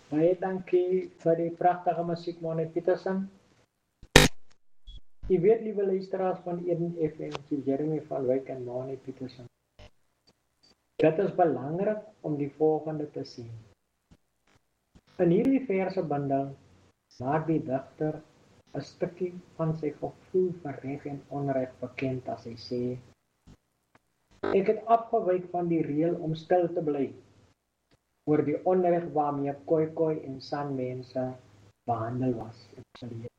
Baie dankie vir die pragtige musiek, Moni Petersen. Jy weet, liewe luisteraars van Eden FM, so Jeremy van Wyk en Moni Petersen. Dit is belangrik om die volgende te sien. In hierdie versebundel maak die digter 'n stukkie van sy gevoel vir reg en onreg bekend as hy sê: Ek het afgewyk van die reël om stil te bly oor die onreg waarmee Khoi Khoi en San mense behandel was.